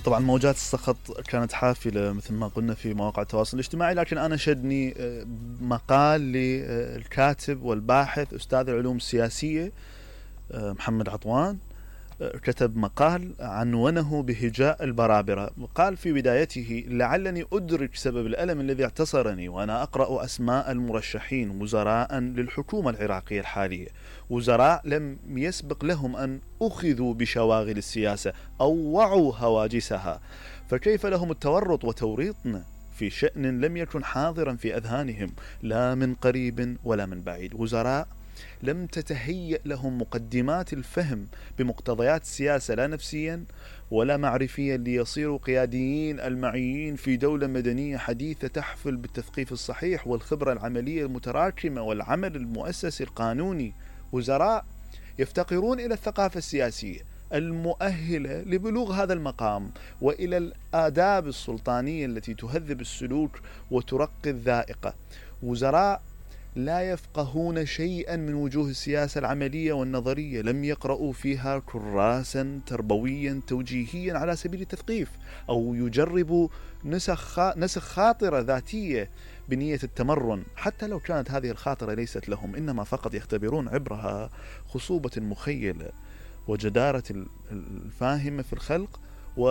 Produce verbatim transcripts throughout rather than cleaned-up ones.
طبعا موجات السخط كانت حافلة مثل ما قلنا في مواقع التواصل الاجتماعي، لكن أنا شدني مقال للكاتب والباحث أستاذ العلوم السياسية محمد عطوان. كتب مقال عنونه بهجاء البرابرة، وقال في بدايته: لعلني أدرك سبب الألم الذي اعتصرني وأنا أقرأ أسماء المرشحين وزراء للحكومة العراقية الحالية، وزراء لم يسبق لهم أن أخذوا بشواغل السياسة أو وعوا هواجسها، فكيف لهم التورط وتوريطنا في شأن لم يكن حاضرا في أذهانهم لا من قريب ولا من بعيد، وزراء لم تتهيأ لهم مقدمات الفهم بمقتضيات السياسة لا نفسيا ولا معرفيا ليصيروا قياديين المعيين في دولة مدنية حديثة تحفل بالتثقيف الصحيح والخبرة العملية المتراكمة والعمل المؤسسي القانوني، وزراء يفتقرون إلى الثقافة السياسية المؤهلة لبلوغ هذا المقام وإلى الآداب السلطانية التي تهذب السلوك وترقي الذائقة، وزراء لا يفقهون شيئا من وجوه السياسة العملية والنظرية، لم يقرأوا فيها كراسا تربويا توجيهيا على سبيل التثقيف أو يجربوا نسخ نسخ خاطرة ذاتية بنية التمرن، حتى لو كانت هذه الخاطرة ليست لهم، إنما فقط يختبرون عبرها خصوبة المخيلة وجدارة الفاهمة في الخلق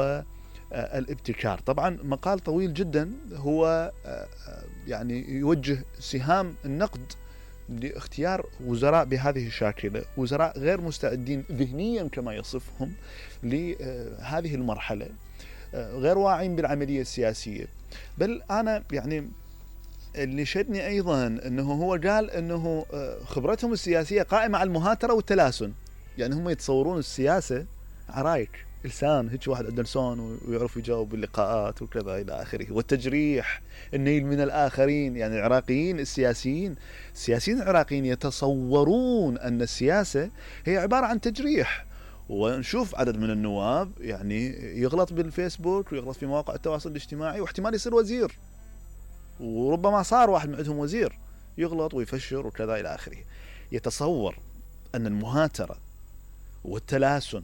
والابتكار. طبعا مقال طويل جدا، هو يعني يوجه سهام النقد لاختيار وزراء بهذه الشاكلة، وزراء غير مستعدين ذهنيا كما يصفهم لهذه المرحلة، غير واعين بالعملية السياسية. بل أنا يعني اللي شدني أيضا أنه هو قال أنه خبرتهم السياسية قائمة على المهاترة والتلاسن، يعني هم يتصورون السياسة عرايك لسان هيك واحد عنده لسان ويعرف يجاوب باللقاءات وكذا إلى آخره، والتجريح النيل من الآخرين. يعني العراقيين السياسيين السياسيين العراقيين يتصورون أن السياسة هي عبارة عن تجريح، ونشوف عدد من النواب يعني يغلط بالفيسبوك ويغلط في مواقع التواصل الاجتماعي واحتمال يصير وزير، وربما صار واحد من عندهم وزير، يغلط ويفشر وكذا إلى آخره. يتصور أن المهاترة والتلاسن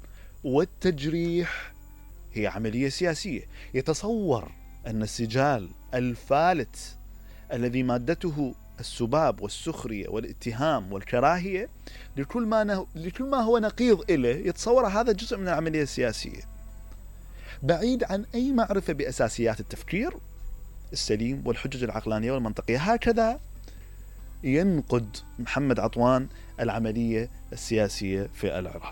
والتجريح هي عملية سياسية، يتصور أن السجال الفالت الذي مادته السباب والسخرية والاتهام والكراهية لكل ما, نه... لكل ما هو نقيض إليه، يتصور هذا جزء من العملية السياسية، بعيد عن أي معرفة بأساسيات التفكير السليم والحجج العقلانية والمنطقية. هكذا ينقد محمد عطوان العملية السياسية في العراق.